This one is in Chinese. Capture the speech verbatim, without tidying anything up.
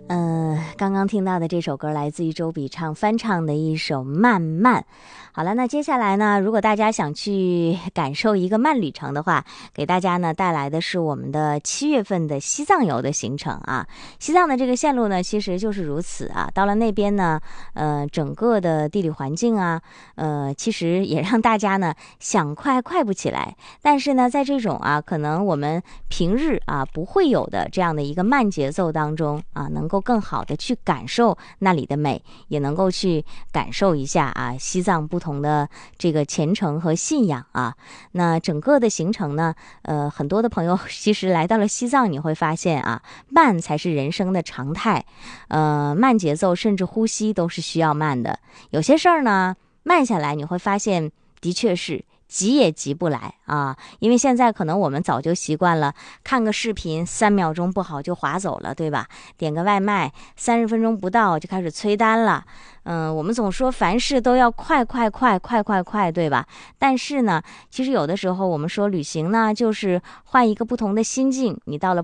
嗯、呃，刚刚听到的这首歌来自于周笔畅翻唱的一首《慢慢》。好了，那接下来呢，如果大家想去感受一个慢旅程的话，给大家呢带来的是我们的七月份的西藏游的行程啊。西藏的这个线路呢，其实就是如此啊。到了那边呢，呃，整个的地理环境啊，呃，其实也让大家呢想快快不起来。但是呢，在这种啊，可能我们平日啊不会有的这样的一个慢节奏当中啊，能够更好的去感受那里的美，也能够去感受一下啊西藏不同的这个虔诚和信仰啊。那整个的行程呢，呃，很多的朋友其实来到了西藏，你会发现啊，慢才是人生的常态，呃，慢节奏，甚至呼吸都是需要慢的。有些事儿呢，慢下来你会发现，的确是急也急不来啊，因为现在可能我们早就习惯了，看个视频三秒钟不好就划走了，对吧？点个外卖三十分钟不到就开始催单了。嗯，我们总说凡事都要快快快快快快，对吧？但是呢，其实有的时候我们说旅行呢，就是换一个不同的心境。你到了